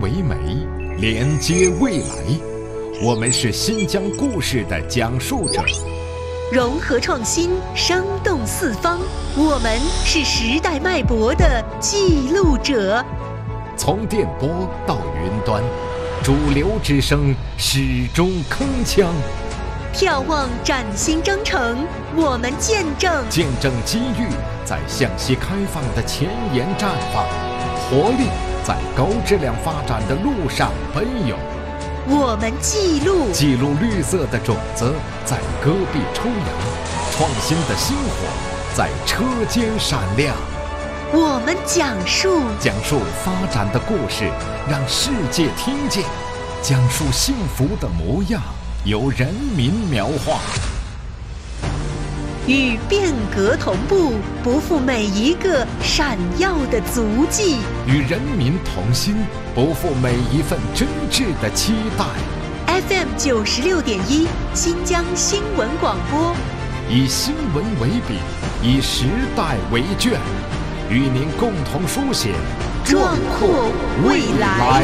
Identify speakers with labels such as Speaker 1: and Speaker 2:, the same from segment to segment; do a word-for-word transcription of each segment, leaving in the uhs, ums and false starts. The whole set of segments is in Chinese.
Speaker 1: 为媒，连接未来。我们是新疆故事的讲述者，
Speaker 2: 融合创新，生动四方。我们是时代脉搏的记录者。
Speaker 1: 从电波到云端，主流之声始终铿锵。
Speaker 2: 眺望崭新征程，我们见证
Speaker 1: 见证机遇在向西开放的前沿绽放，活力在高质量发展的路上奔涌。
Speaker 2: 我们记录
Speaker 1: 记录绿色的种子在戈壁抽芽，创新的星火在车间闪亮。
Speaker 2: 我们讲述
Speaker 1: 讲述发展的故事，让世界听见，讲述幸福的模样，由人民描画。
Speaker 2: 与变革同步，不负每一个闪耀的足迹；
Speaker 1: 与人民同心，不负每一份真挚的期待。
Speaker 2: F M 九十六点一，新疆新闻广播，
Speaker 1: 以新闻为笔，以时代为卷，与您共同书写
Speaker 2: 壮阔未来。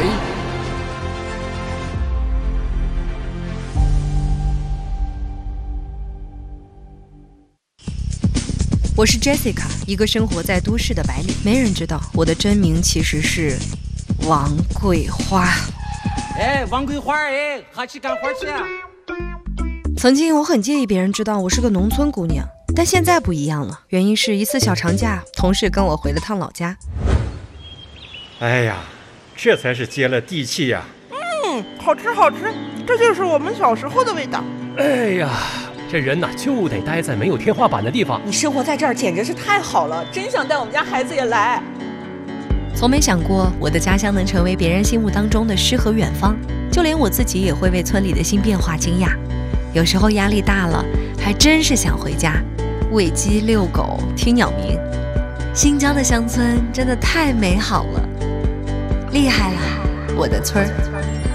Speaker 3: 我是 Jessica， 一个生活在都市的白领。没人知道我的真名其实是王桂花。
Speaker 4: 哎，王桂花，哎，哈去干活去啊！
Speaker 3: 曾经我很介意别人知道我是个农村姑娘，但现在不一样了。原因是一次小长假，同事跟我回了趟老家。
Speaker 5: 哎呀，这才是接了地气呀！
Speaker 6: 嗯，好吃好吃，这就是我们小时候的味道。
Speaker 7: 哎呀，这人呐就得待在没有天花板的地方。
Speaker 6: 你生活在这儿简直是太好了，真想带我们家孩子也来。
Speaker 3: 从没想过我的家乡能成为别人心目当中的诗和远方，就连我自己也会为村里的新变化惊讶。有时候压力大了，还真是想回家，喂鸡遛狗听鸟鸣。新疆的乡村真的太美好了，厉害了我的村儿。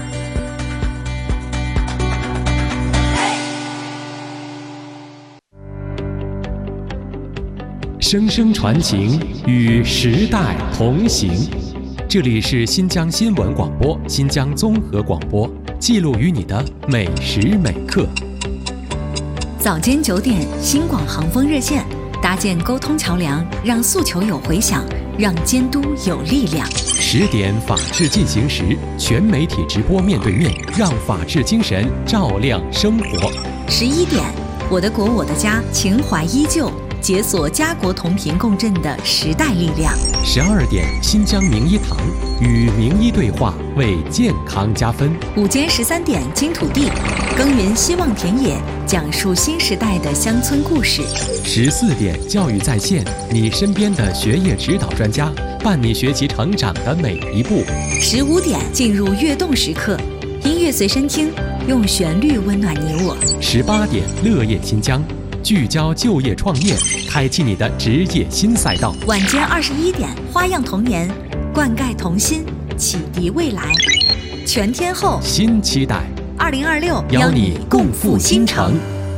Speaker 8: 声声传情，与时代同行。这里是新疆新闻广播、新疆综合广播，记录于你的每时每刻。
Speaker 9: 早间九点，新广航风热线，搭建沟通桥梁，让诉求有回响，让监督有力量。
Speaker 8: 十点，法治进行时，全媒体直播面对面，让法治精神照亮生活。
Speaker 9: 十一点，我的国我的家，情怀依旧。解锁家国同频共振的时代力量。
Speaker 8: 十二点，新疆名医堂，与名医对话，为健康加分。
Speaker 9: 午间十三点，金土地，耕耘希望田野，讲述新时代的乡村故事。
Speaker 8: 十四点，教育在线，你身边的学业指导专家，伴你学习成长的每一步。
Speaker 9: 十五点，进入跃动时刻，音乐随身听，用旋律温暖你我。
Speaker 8: 十八点，乐业新疆。聚焦就业创业，开启你的职业新赛道。
Speaker 9: 晚间二十一点，花样童年，灌溉童心，启迪未来。全天候
Speaker 8: 新期待，
Speaker 9: 二零二六
Speaker 8: 邀你共赴新城。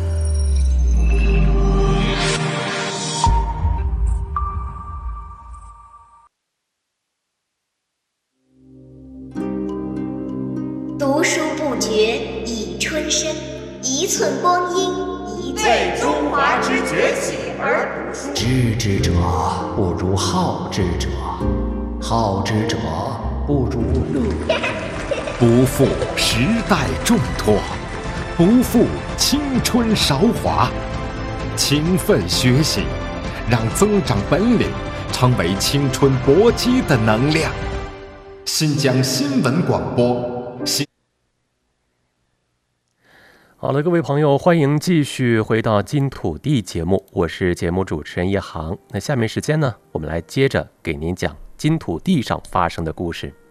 Speaker 10: 读书不觉已春深，一寸光阴
Speaker 11: 为中华之崛起而读书。
Speaker 12: 知之者不如好之者，好之者不如乐。
Speaker 1: 不负时代重托，不负青春韶华。勤奋学习，让增长本领成为青春搏击的能量。新疆新闻广播。新
Speaker 7: 好了，各位朋友，欢迎继续回到金土地节目，我是节目主持人叶航。那下面时间呢，我们来接着给您讲金土地上发生的故事。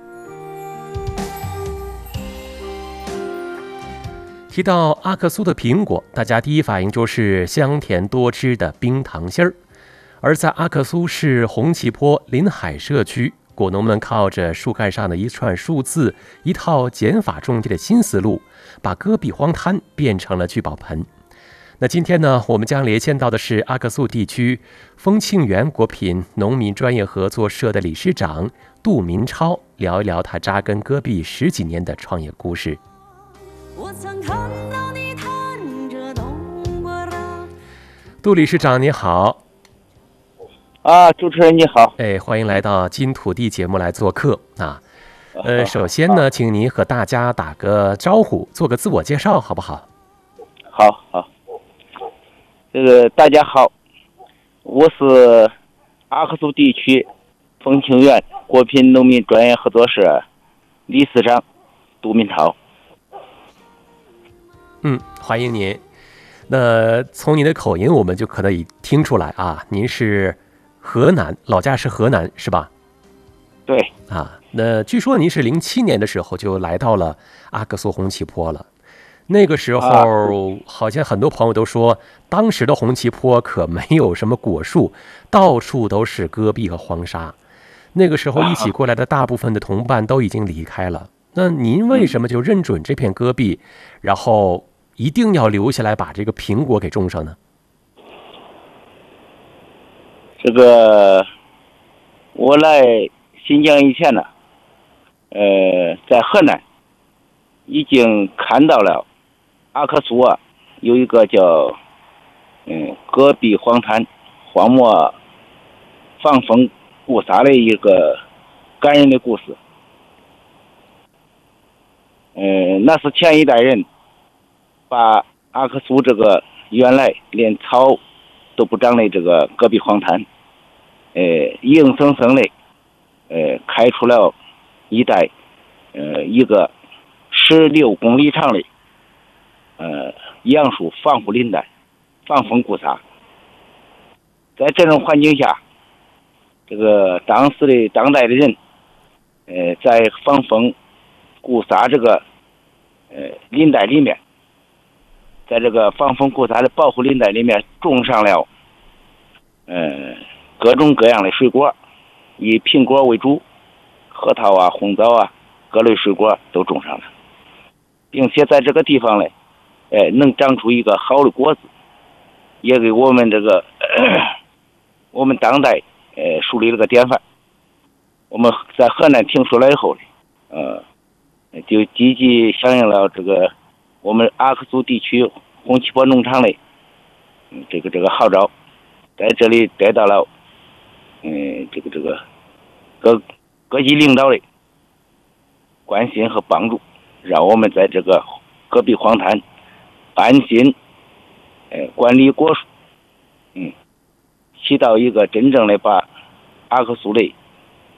Speaker 7: 提到阿克苏的苹果，大家第一反应就是香甜多汁的冰糖心儿。而在阿克苏市红旗坡临海社区，果农们靠着树干上的一串数字，一套减法种地的新思路，把戈壁荒滩变成了聚宝盆。 那今天呢，我们将连线到的是阿克苏地区丰庆园果品农民专业合作社的理事长杜民超，聊一聊他扎根戈壁十几年的创业故事。我曾看到你弹着冬瓜啦。杜理事长你好。
Speaker 13: 啊，主持人你好。
Speaker 7: 哎，欢迎来到金土地节目来做客啊。呃，首先呢，请您和大家打个招呼，做个自我介绍，好不好？
Speaker 13: 好好。这个大家好，我是阿克苏地区丰庆园果品农民专业合作社理事长杜民超。
Speaker 7: 嗯，欢迎您。那从您的口音，我们就可以听出来啊，您是河南，老家是河南是吧？
Speaker 13: 对。
Speaker 7: 啊，那据说您是零七年的时候就来到了阿克苏红旗坡了。那个时候、啊、好像很多朋友都说，当时的红旗坡可没有什么果树，到处都是戈壁和黄沙。那个时候一起过来的大部分的同伴都已经离开了。那您为什么就认准这片戈壁，然后一定要留下来把这个苹果给种上呢？
Speaker 13: 这个我来新疆以前呢，呃，在河南已经看到了阿克苏啊有一个叫嗯戈壁荒滩荒漠放风固沙的一个感人的故事。嗯、呃，那是前一代人把阿克苏这个原来连草都不长的这个戈壁荒滩，呃，硬生生的呃开出了一带呃一个十六公里长的呃杨树防护林带，防风固沙。在这种环境下，这个当时的当代的人，呃，在防风固沙这个呃林带里面，在这个防风固沙的保护林带里面种上了呃各种各样的水果，以苹果为主，核桃啊、红枣啊各类水果都种上了，并且在这个地方呢，呃，能长出一个好的果子，也给我们这个我们当代呃树立了个典范。我们在河南听说了以后呢，呃，就积极响应了这个我们阿克苏地区红旗坡农场的嗯这个这个号召，在这里得到了嗯这个这个各各级领导的关心和帮助，让我们在这个戈壁荒滩安心呃管理果树，嗯，起到一个真正的把阿克苏的